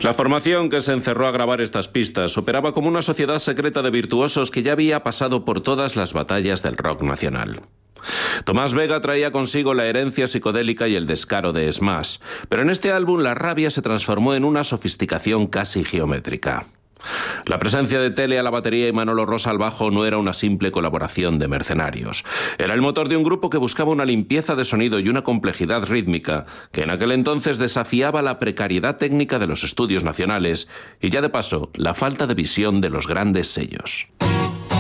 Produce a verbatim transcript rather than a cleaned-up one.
La formación que se encerró a grabar estas pistas operaba como una sociedad secreta de virtuosos que ya había pasado por todas las batallas del rock nacional. Tomás Vega traía consigo la herencia psicodélica y el descaro de Smash, pero en este álbum la rabia se transformó en una sofisticación casi geométrica. La presencia de Tele a la batería y Manolo Rosa al bajo no era una simple colaboración de mercenarios. Era el motor de un grupo que buscaba una limpieza de sonido y una complejidad rítmica que en aquel entonces desafiaba la precariedad técnica de los estudios nacionales y ya de paso la falta de visión de los grandes sellos.